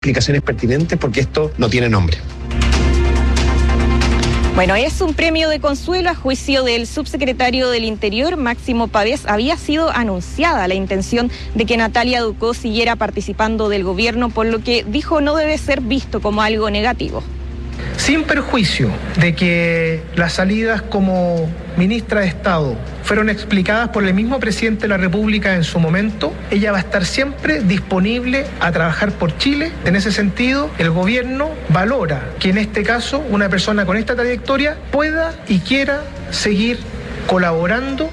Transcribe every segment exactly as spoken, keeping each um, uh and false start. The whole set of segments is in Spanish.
explicaciones pertinentes porque esto no tiene nombre. Bueno, es un premio de consuelo. A juicio del subsecretario del Interior, Máximo Pavés, había sido anunciada la intención de que Natalia Ducó siguiera participando del gobierno, por lo que dijo no debe ser visto como algo negativo. Sin perjuicio de que las salidas como ministra de Estado fueron explicadas por el mismo presidente de la República en su momento, ella va a estar siempre disponible a trabajar por Chile. En ese sentido, el gobierno valora que en este caso una persona con esta trayectoria pueda y quiera seguir colaborando.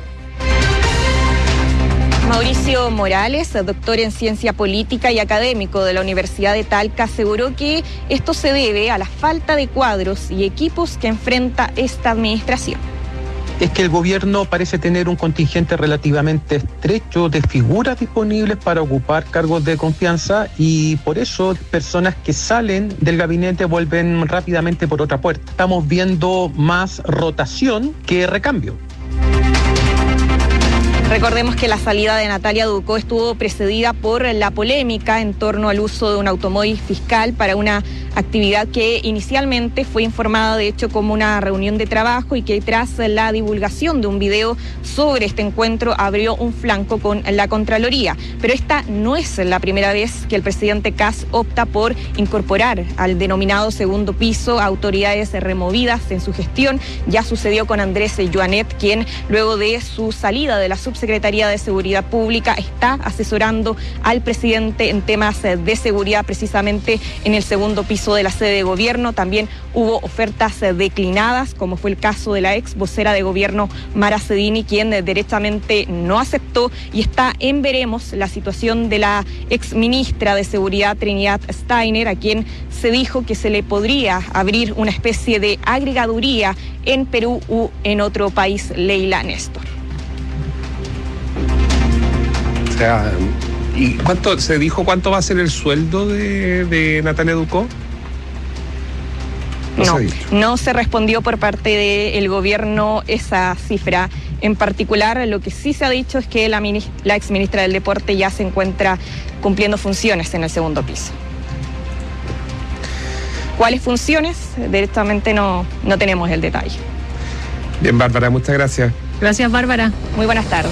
Mauricio Morales, doctor en ciencia política y académico de la Universidad de Talca, aseguró que esto se debe a la falta de cuadros y equipos que enfrenta esta administración. Es que el gobierno parece tener un contingente relativamente estrecho de figuras disponibles para ocupar cargos de confianza y por eso personas que salen del gabinete vuelven rápidamente por otra puerta. Estamos viendo más rotación que recambio. Recordemos que la salida de Natalia Ducó estuvo precedida por la polémica en torno al uso de un automóvil fiscal para una actividad que inicialmente fue informada de hecho como una reunión de trabajo y que tras la divulgación de un video sobre este encuentro abrió un flanco con la Contraloría. Pero esta no es la primera vez que el presidente Kast opta por incorporar al denominado segundo piso a autoridades removidas en su gestión. Ya sucedió con Andrés Joanet, quien luego de su salida de la Subsecretaría de Seguridad Pública está asesorando al presidente en temas de seguridad precisamente en el segundo piso de la sede de gobierno. También hubo ofertas declinadas, como fue el caso de la ex vocera de gobierno Mara Cedini, quien derechamente no aceptó, y está en veremos la situación de la ex ministra de Seguridad Trinidad Steiner, a quien se dijo que se le podría abrir una especie de agregaduría en Perú u en otro país. Leila Néstor. O sea, ¿y cuánto se dijo cuánto va a ser el sueldo de, de Natalia Ducó? No, no, se no se respondió por parte del gobierno esa cifra en particular. Lo que sí se ha dicho es que la, la exministra del Deporte ya se encuentra cumpliendo funciones en el segundo piso. ¿Cuáles funciones? Directamente no, no tenemos el detalle. Bien, Bárbara, muchas gracias. Gracias, Bárbara. Muy buenas tardes.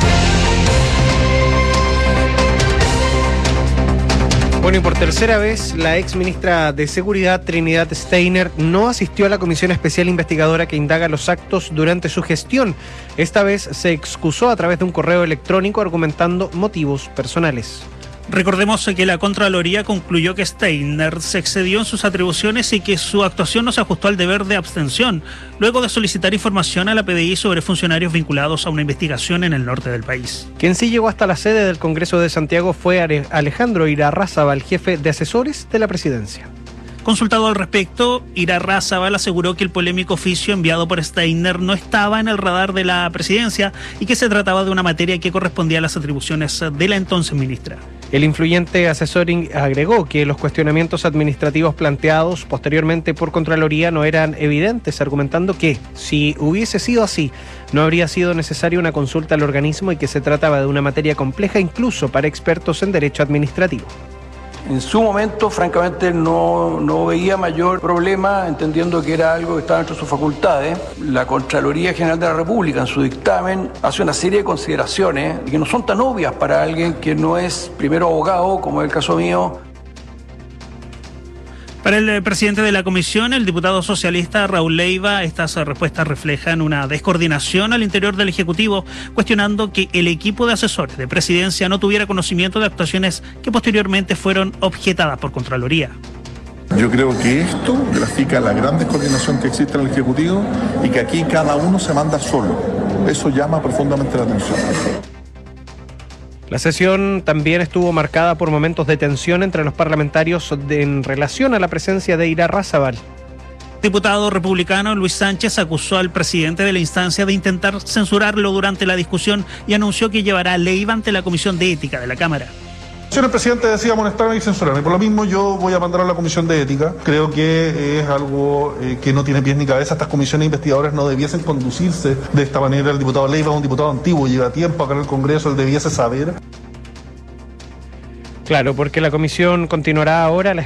Bueno, y por tercera vez, la ex ministra de Seguridad, Trinidad Steiner, no asistió a la comisión especial investigadora que indaga los actos durante su gestión. Esta vez se excusó a través de un correo electrónico argumentando motivos personales. Recordemos que la Contraloría concluyó que Steiner se excedió en sus atribuciones y que su actuación no se ajustó al deber de abstención, luego de solicitar información a la P D I sobre funcionarios vinculados a una investigación en el norte del país. Quien sí llegó hasta la sede del Congreso de Santiago fue Alejandro Irarrázaval, jefe de asesores de la presidencia. Consultado al respecto, Irarrázaval aseguró que el polémico oficio enviado por Steiner no estaba en el radar de la presidencia y que se trataba de una materia que correspondía a las atribuciones de la entonces ministra. El influyente asesor agregó que los cuestionamientos administrativos planteados posteriormente por Contraloría no eran evidentes, argumentando que, si hubiese sido así, no habría sido necesaria una consulta al organismo y que se trataba de una materia compleja incluso para expertos en derecho administrativo. En su momento, francamente, no, no veía mayor problema, entendiendo que era algo que estaba dentro de sus facultades. La Contraloría General de la República, en su dictamen, hace una serie de consideraciones que no son tan obvias para alguien que no es primero abogado, como es el caso mío. Para el presidente de la comisión, el diputado socialista Raúl Leiva, estas respuestas reflejan una descoordinación al interior del Ejecutivo, cuestionando que el equipo de asesores de presidencia no tuviera conocimiento de actuaciones que posteriormente fueron objetadas por Contraloría. Yo creo que esto grafica la gran descoordinación que existe en el Ejecutivo y que aquí cada uno se manda solo. Eso llama profundamente la atención. La sesión también estuvo marcada por momentos de tensión entre los parlamentarios de, en relación a la presencia de Irarrázaval. Diputado republicano Luis Sánchez acusó al presidente de la instancia de intentar censurarlo durante la discusión y anunció que llevará a Leiva ante la Comisión de Ética de la Cámara. Si el presidente decía amonestarme y censurarme, por lo mismo yo voy a mandar a la Comisión de Ética. Creo que es algo eh, que no tiene pies ni cabeza. Estas comisiones investigadoras no debiesen conducirse de esta manera. El diputado Leiva es un diputado antiguo, lleva tiempo acá en el Congreso, él debiese saber. Claro, porque la comisión continuará ahora.